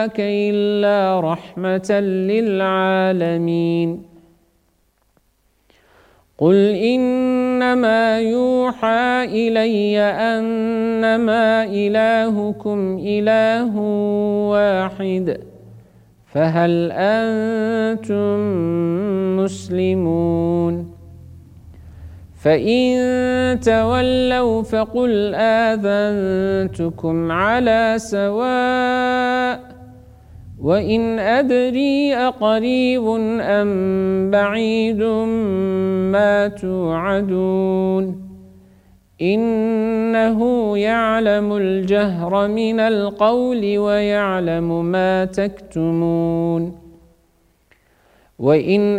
إلا رحمة للعالمين. قل إنما يوحى إلي أنما إلهكم إله واحد فهل أنتم مسلمون؟ فإن تولوا فقل آذنتكم على سواء وإن أدري أقريب أم بعيد ما توعدون إنه يعلم الجهر من القول ويعلم ما تكتمون. وإن